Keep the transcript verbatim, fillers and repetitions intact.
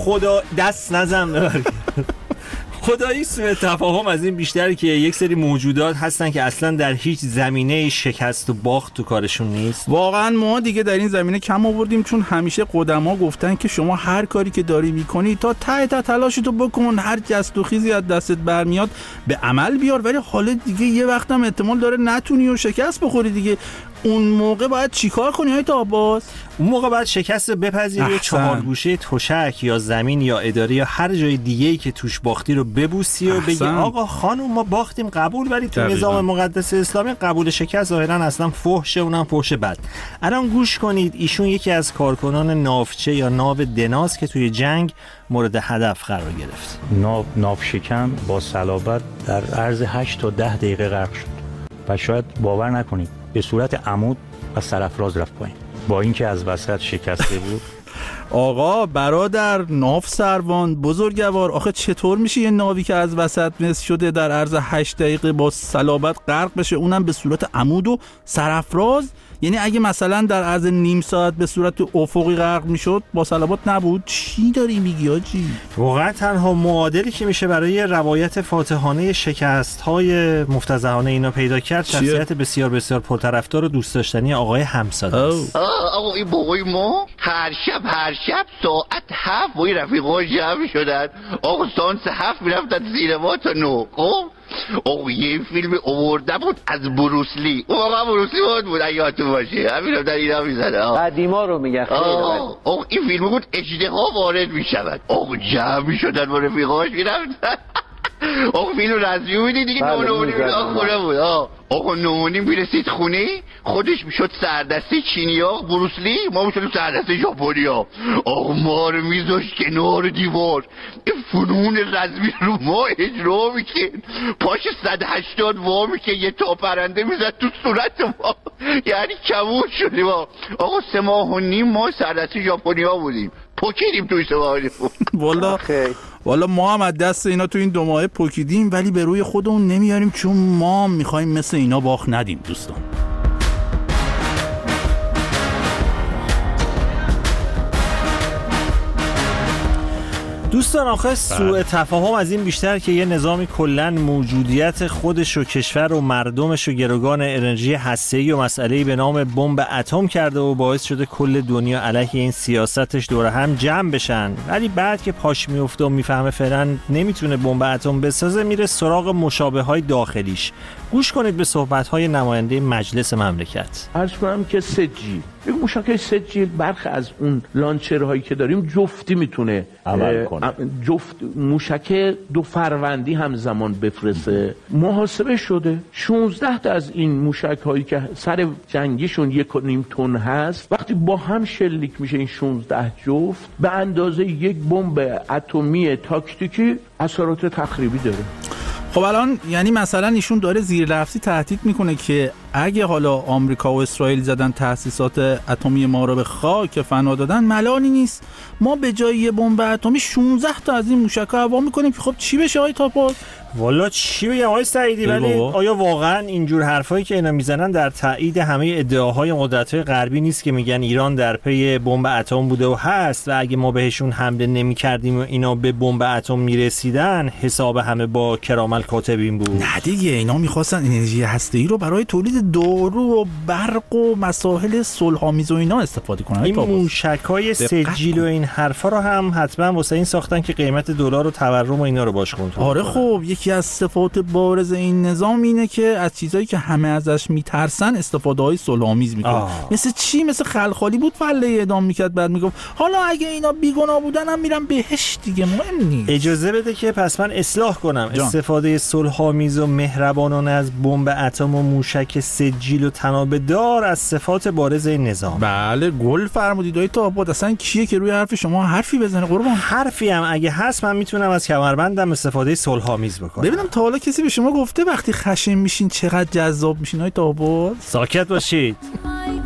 خدا دست نزن ببر. خدایی سوء تفاهم از این بیشتره که یک سری موجودات هستن که اصلا در هیچ زمینه شکست و باخت تو کارشون نیست. واقعا ما دیگه در این زمینه کم آوردیم، چون همیشه قدما گفتن که شما هر کاری که داری میکنی تا ته ته تلاشتو بکن، هر جست و خیزی از دستت برمیاد به عمل بیار، ولی حالا دیگه یه وقتم احتمال داره نتونی و شکست بخوری دیگه. اون موقع باید چیکار کنی های تاباس؟ اون موقع باید شکست بپذیری و چهارگوشه تشک یا زمین یا اداره یا هر جای دیگه‌ای که توش باختی رو ببوسی و بگی آقا خانم ما باختیم قبول، ولی تو نظام مقدس اسلامی قبول شکست ظاهرا اصلا فحشه، اونم فحش بد. الان گوش کنید، ایشون یکی از کارکنان ناوچه یا ناو دناس که توی جنگ مورد هدف قرار گرفت. ناو ناوشکن با صلابت در عرض هشت تا ده دقیقه غرق شد و شاید باور نکنید به صورت عمود و سرافراز رفت پایین با اینکه از وسط شکسته بود. آقا برادر ناو سروان بزرگوار، آخه چطور میشه یه ناوی که از وسط مس شده در عرض هشت دقیقه با صلابت غرق بشه، اونم به صورت عمود و سرافراز؟ یعنی اگه مثلا در عرض نیم ساعت به صورت افقی غرق میشد با صلابت نبود؟ چی داری میگی آجی؟ واقعا تنها معادلی که میشه برای روایت فاتحانه شکست‌های مفتضحانه اینا پیدا کرد شخصیت بسیار بسیار پرطرفدار و دوست داشتنی آقای همساده است. آقا این بابای ما هر شب هر شب ساعت هفت با این رفیق‌ها جمع شدن، آقا سانس هفت میرفتن سینما تا نو. خب آقا یه فیلم آورده بود از بروسلی، اون واقعا بروسلی بود اگه یادتون باشه، همین رو در اینا میزنه قدیما رو میگن. آقا این فیلم بود اژدها وارد میشود، آقا جمع میشدن با رفیقاش میرفتن. آقا فیلم رزیو میدی دیگه، نونونی خونه بود. آقا نونونی میرسید خونه خودش میشد سردسته چینی ها بروسلی، ما میشدیم سردسته ژاپنی ها. آقا ما رو میذاشت کنار دیوار، این فنون رزمی رو ما اجرا میکن، پاش صد و هشتاد وا میکن، یه تا پرنده میزد تو صورت ما، یعنی کمون شدیم. آقا سه ماه و نیم ما سردسته ژاپنی ها بودیم، پوکیدیم توی سه ماه و نیم. والا والا ما هم از دست اینا تو این دو ماه پوکیدیم، ولی به روی خودمون نمیاریم، چون ما میخوایم مثل اینا باخت ندیم دوستان. دوستان آخه سوء تفاهم از این بیشتر که یه نظامی کلن موجودیت خودش و کشور و مردمش و گروگان انرژی هسته‌ای و مسئله‌ای به نام بمب اتم کرده و باعث شده کل دنیا علیه این سیاستش دور هم جمع بشن، ولی بعد که پاش میفته و میفهمه فعلا نمیتونه بمب اتم بسازه میره سراغ مشابه‌های داخلیش. گوش کنید به صحبت‌های نماینده مجلس مملکت. عرض کنم که سجی یک موشک سجی برخی از اون لانچرهایی که داریم جفتی میتونه عمل کنه، جفت موشک دو فروندی همزمان بفرسته. محاسبه شده شانزده تا از این موشک هایی که سر جنگیشون یک و نیم تن هست، وقتی با هم شلیک میشه این شانزده جفت به اندازه یک بمب اتمی تاکتیکی اثرات تخریبی داره. خب الان یعنی مثلا ایشون داره زیر لفظی تهدید میکنه که اگه حالا آمریکا و اسرائیل زدن تأسیسات اتمی ما رو به خاک فنا دادن، ملانی نیست ما به جای یه بمب اتمی شانزده تا از این موشک‌ها هوا میکنیم که خب چی بشه آقای تاپاس؟ والا چی بگم آقای سعیدی، ولی آیا واقعا اینجور حرفایی که اینا میزنن در تایید همه ادعاهای قدرت‌های غربی نیست که میگن ایران در پی بمب اتم بوده و هست و اگه ما بهشون حمله نمی‌کردیم و اینا به بمب اتم میرسیدن حساب همه با کرامل کاتبین بود؟ نه دیگه، اینا می‌خواستن انرژی هسته‌ای رو برای تولید دارو و برق و مسائل صلح‌آمیز و اینا استفاده کنن. این موشک‌های سجیل و این حرفا رو هم حتما واسه این ساختن که قیمت دلار و تورم و اینا رو باش کنترل. آره خب یکی از صفات بارز این نظام اینه که از چیزایی که همه ازش میترسن استفاده‌های صلح‌آمیز میکنه. مثل چی؟ مثل خلخالی بود فله اعدام میکرد بعد میگفت حالا اگه اینا بیگناه بودن هم میرم بهش دیگه، مهم نیست. اجازه بده که پس من اصلاح کنم. جان. استفاده صلح‌آمیز و مهربانانه از بمب اتم و موشک سجیل و تنابه‌دار از صفات بارز این نظام. بله گل فرمودید آقای تابات. اصلا کیه که روی حرف شما حرفی بزنه قربان؟ حرفی هم اگه هست من میتونم از کمربندم استفاده صلح‌آمیز بکنم. ببینم تا حالا کسی به شما گفته وقتی خشن میشین چقدر جذاب میشین آقای تابات؟ ساکت باشید.